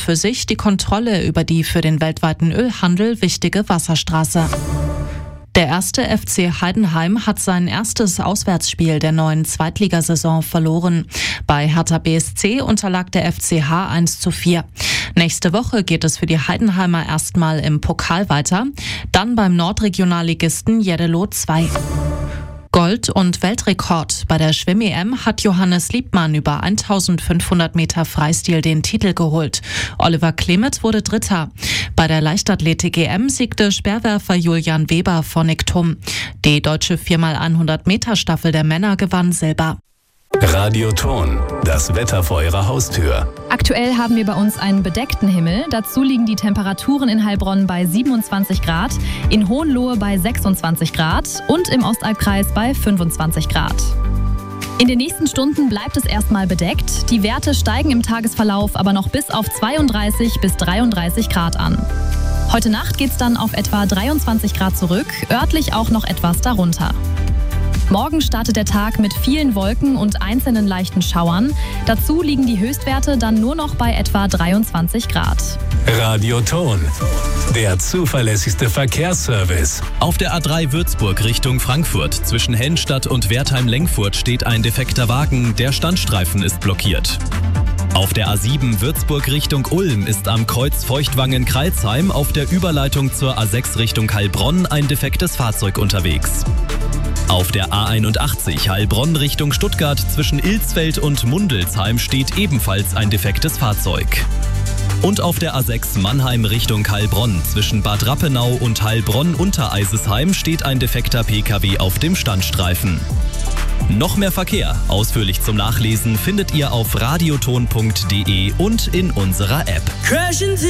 für sich die Kontrolle über die für den weltweiten Ölhandel wichtige Wasserstraße. Der erste FC Heidenheim hat sein erstes Auswärtsspiel der neuen Zweitligasaison verloren. Bei Hertha BSC unterlag der FCH 1:4. Nächste Woche geht es für die Heidenheimer erstmal im Pokal weiter, dann beim Nordregionalligisten Jeddelo 2. Gold- und Weltrekord. Bei der Schwimm-EM hat Johannes Liebmann über 1500 Meter Freistil den Titel geholt. Oliver Klemet wurde Dritter. Bei der Leichtathletik-EM siegte Speerwerfer Julian Weber von Iktum. Die deutsche 4x100 Meter Staffel der Männer gewann Silber. Radio Thon, das Wetter vor Ihrer Haustür. Aktuell haben wir bei uns einen bedeckten Himmel. Dazu liegen die Temperaturen in Heilbronn bei 27 Grad, in Hohenlohe bei 26 Grad und im Ostalbkreis bei 25 Grad. In den nächsten Stunden bleibt es erstmal bedeckt. Die Werte steigen im Tagesverlauf aber noch bis auf 32 bis 33 Grad an. Heute Nacht geht es dann auf etwa 23 Grad zurück, örtlich auch noch etwas darunter. Morgen startet der Tag mit vielen Wolken und einzelnen leichten Schauern. Dazu liegen die Höchstwerte dann nur noch bei etwa 23 Grad. Radio Thon, der zuverlässigste Verkehrsservice. Auf der A3 Würzburg Richtung Frankfurt zwischen Helmstadt und Wertheim-Lengfurt steht ein defekter Wagen. Der Standstreifen ist blockiert. Auf der A7 Würzburg Richtung Ulm ist am Kreuz Feuchtwangen-Kreilsheim auf der Überleitung zur A6 Richtung Heilbronn ein defektes Fahrzeug unterwegs. Auf der A81 Heilbronn Richtung Stuttgart zwischen Ilsfeld und Mundelsheim steht ebenfalls ein defektes Fahrzeug. Und auf der A6 Mannheim Richtung Heilbronn zwischen Bad Rappenau und Heilbronn-Untereisesheim steht ein defekter Pkw auf dem Standstreifen. Noch mehr Verkehr, ausführlich zum Nachlesen, findet ihr auf radioton.de und in unserer App.